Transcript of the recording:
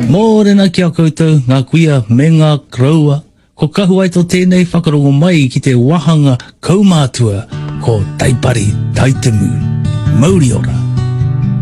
Mōrena kia koutou, ngā kuia me ngā kraua. Ko kahu ai tō tēnei whakarongo mai ki te wahanga kaumātua ko Taipari Taitamu. Mauri ora.